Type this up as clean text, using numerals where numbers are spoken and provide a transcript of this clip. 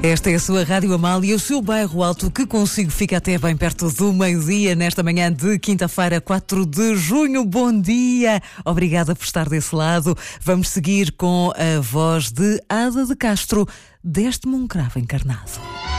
Esta é a sua Rádio Amália, o seu bairro alto que consigo fica até bem perto do meio-dia, nesta manhã de quinta-feira, 4 de junho. Bom dia! Obrigada por estar desse lado. Vamos seguir com a voz de Ada de Castro, Deste-me um cravo encarnado.